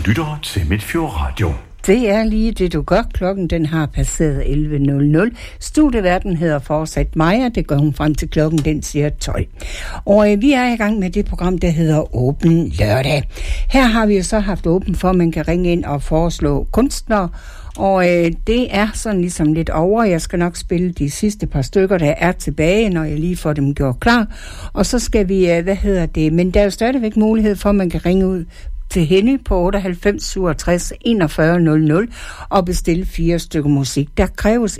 lytter til Midtfjord Radio. Det er lige det, du gør. Klokken den har passeret 11.00. Studieverden hedder fortsat Maja. Det gør hun frem til klokken, den siger 12. Og vi er i gang med det program, der hedder Åben Lørdag. Her har vi jo så haft åben for, at man kan ringe ind og foreslå kunstnere. Og det er sådan ligesom lidt over. Jeg skal nok spille de sidste par stykker, der er tilbage, når jeg lige får dem gjort klar. Og så skal vi, men der er jo stadigvæk mulighed for, at man kan ringe ud til hende på 98 67 41 00 og bestille 4 stykker musik. Der kræves